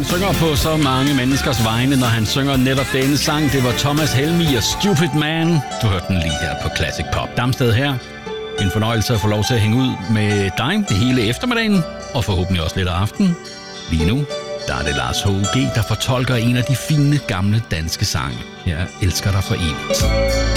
Synger på så mange menneskers vegne, når han synger netop denne sang. Det var Thomas Helmig og Stupid Man. Du hørte den lige her på Classic Pop. Damsted her. En fornøjelse at få lov til at hænge ud med dig det hele eftermiddagen, og forhåbentlig også lidt af aften. Lige nu, der er det Lars H.U.G., der fortolker en af de fine gamle danske sange. Jeg elsker dig for evigt.